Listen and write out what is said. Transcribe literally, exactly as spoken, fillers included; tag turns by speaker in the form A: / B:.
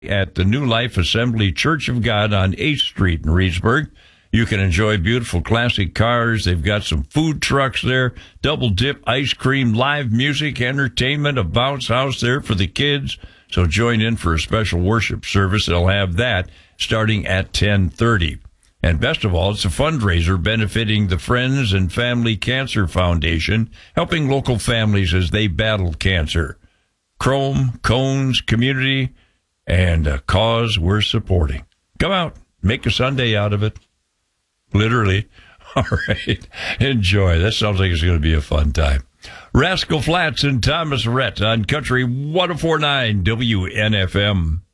A: at the New Life Assembly Church of God on eighth Street in Reedsburg. You can enjoy beautiful classic cars. They've got some food trucks there, double dip ice cream, live music, entertainment, a bounce house there for the kids. So join in for a special worship service. They'll have that starting at ten thirty. And best of all, it's a fundraiser benefiting the Friends and Family Cancer Foundation, helping local families as they battle cancer. Chrome, Cones, community, and a cause we're supporting. Come out, make a Sunday out of it. Literally. All right. Enjoy. That sounds like it's going to be a fun time. Rascal Flatts and Thomas Rhett on Country one oh four point nine W N F M.